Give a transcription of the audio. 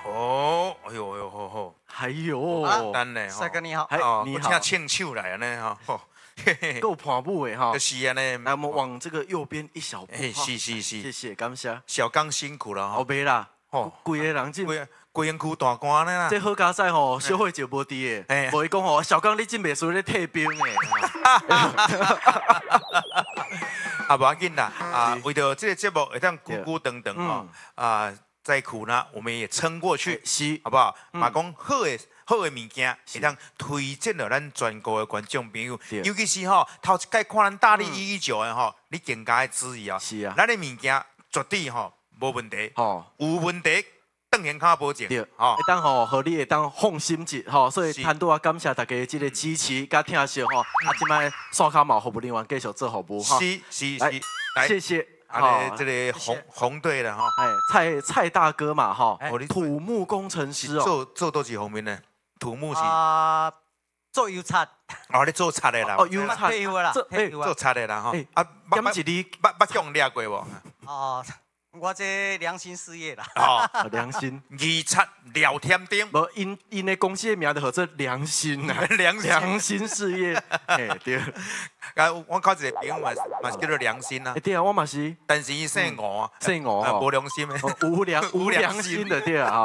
哦，哎呦哎呦，好好， 还有， 等呢， 帅哥你好， 你好我请庆手来呢哈， 够跑步的哈就。是安尼。 来，我们往这个右边一小步。 是， 谢谢，感谢。 小刚辛苦了后哈， 背啦， 吼， 规个人进。 规园区大官呢啦。 这好加赛吼，小慧就无伫嘿的，无伊讲吼，小刚你真袂输咧退兵的。 啊，无要紧啦，为着这个节目会当久久长长吼，再苦呢，我们也撑过去， 是， 好不好？嘛讲好的物件，会当推荐到咱全国的观众朋友，尤其是吼头一届看咱大力119的吼，你更加的支持啊！ 是啊， 咱的物件绝对吼无问题， 吼， 有问题当然卡保证， 对， 吼会当吼，互你会当放心一吼，所以坦多啊，感谢大家这个支持甲听惜吼，即摆刷卡嘛，服务人员继续做服务哈。 是， 来，谢谢。 这个红队的哈， 蔡大哥嘛哈， 你土木工程师哦， 做多几方面呢？土木是做油漆， 你做漆的啦， 油漆退休啦， 做漆的啦哈， 减一哩， 捌用掠过无？ 哦，我这良心事业啦， 良心， 二漆聊天钉， 无因的公司的名就叫做良心啊，良心事业，对。 我靠一个朋友嘛是叫做良心啊， 对啊，我嘛是， 但是伊姓吴啊， 姓吴无良心的， 无良心的对啊。